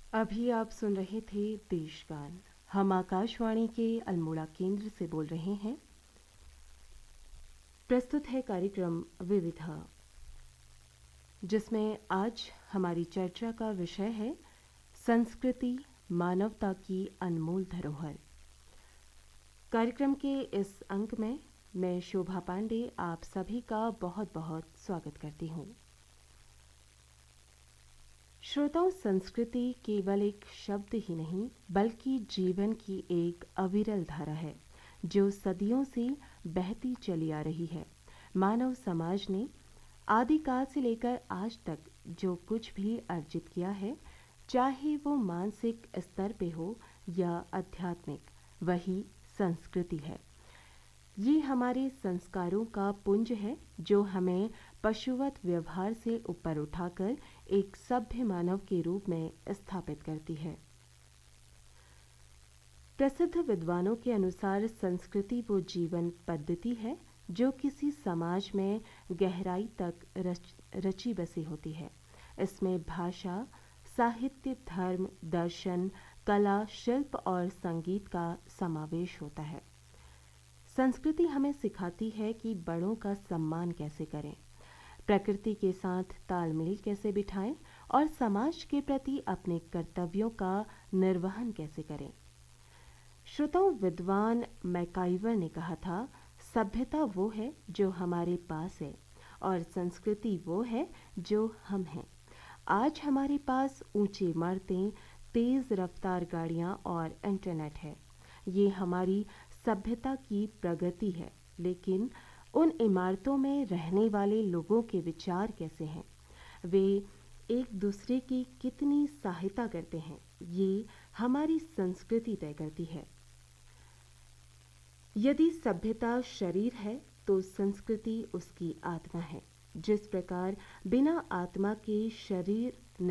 अभी आप सुन रहे थे देशगान। हम आकाशवाणी के अल्मोड़ा केंद्र से बोल रहे हैं। प्रस्तुत है कार्यक्रम विविधा, जिसमें आज हमारी चर्चा का विषय है संस्कृति, मानवता की अनमोल धरोहर। कार्यक्रम के इस अंक में मैं शोभा पांडे आप सभी का बहुत बहुत स्वागत करती हूँ। श्रोताओं, संस्कृति केवल एक शब्द ही नहीं बल्कि जीवन की एक अविरल धारा है जो सदियों से बहती चली आ रही है। मानव समाज ने आदिकाल से लेकर आज तक जो कुछ भी अर्जित किया है, चाहे वो मानसिक स्तर पे हो या आध्यात्मिक, वही संस्कृति है। ये हमारे संस्कारों का पुंज है जो हमें पशुवत व्यवहार से ऊपर उठाकर एक सभ्य मानव के रूप में स्थापित करती है। प्रसिद्ध विद्वानों के अनुसार संस्कृति वो जीवन पद्धति है जो किसी समाज में गहराई तक रची बसी होती है। इसमें भाषा, साहित्य, धर्म, दर्शन, कला, शिल्प और संगीत का समावेश होता है। संस्कृति हमें सिखाती है कि बड़ों का सम्मान कैसे करें, प्रकृति के साथ तालमेल कैसे बिठाएं और समाज के प्रति अपने कर्तव्यों का निर्वहन कैसे करें। श्रोताओं, विद्वान मैकाइवर ने कहा था, सभ्यता वो है जो हमारे पास है और संस्कृति वो है जो हम हैं। आज हमारे पास ऊंची इमारतें, तेज रफ्तार गाड़ियां और इंटरनेट है। ये हमारी सभ्यता की प्रगति है, लेकिन उन इमारतों में रहने वाले लोगों के विचार कैसे हैं, वे एक दूसरे की कितनी सहायता करते हैं, ये हमारी संस्कृति तय करती है। यदि सभ्यता शरीर है तो संस्कृति उसकी आत्मा है। जिस प्रकार बिना आत्मा के शरीर